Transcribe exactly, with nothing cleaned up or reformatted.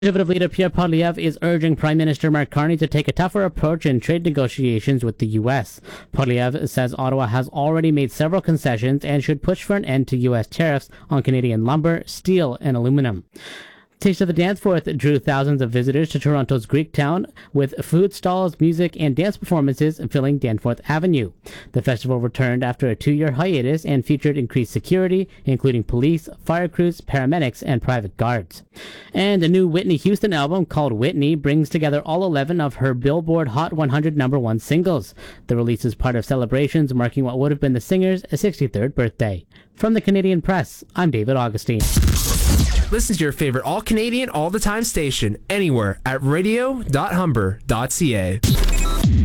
Conservative leader Pierre Poilievre is urging Prime Minister Mark Carney to take a tougher approach in trade negotiations with the U S. Poilievre says Ottawa has already made several concessions and should push for an end to U S tariffs on Canadian lumber, steel, and aluminum. Taste of the Danforth drew thousands of visitors to Toronto's Greektown, with food stalls, music, and dance performances filling Danforth Avenue. The festival returned after a two-year hiatus and featured increased security, including police, fire crews, paramedics, and private guards. And a new Whitney Houston album called Whitney brings together all eleven of her Billboard Hot one hundred number one singles. The release is part of celebrations marking what would have been the singer's sixty-third birthday. From the Canadian Press, I'm David Augustine. Listen to your favorite all-Canadian, all-the-time station anywhere at radio dot humber dot c a.